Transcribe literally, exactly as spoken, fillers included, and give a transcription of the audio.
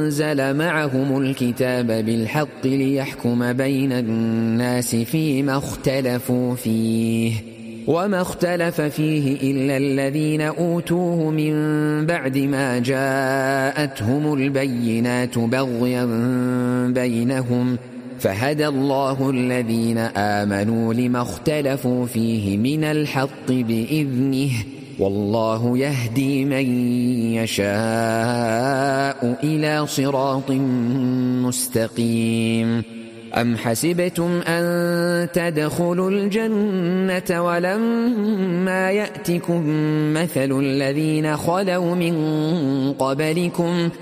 أنزل معهم الكتاب بالحق ليحكم بين الناس فيما اختلفوا فيه وما اختلف فيه إلا الذين أوتوه من بعد ما جاءتهم البينات بغيا بينهم فهدى الله الذين آمنوا لما اختلفوا فيه من الحق بإذنه والله يهدي من يشاء إلى صراط مستقيم. أم حسبتم أن تدخلوا الجنة ولما يأتكم مثل الذين خلوا من قبلكم